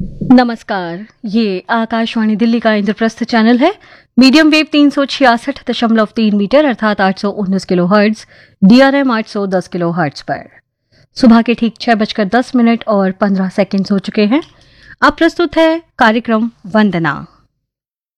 नमस्कार, ये आकाशवाणी दिल्ली का इंद्रप्रस्थ चैनल है। मीडियम वेव 366.3 मीटर अर्थात 819 kilo hertz, DRM 810 kilo hertz पर सुबह के ठीक 6:10 और 15 सेकंड हो चुके हैं। अब प्रस्तुत है कार्यक्रम वंदना।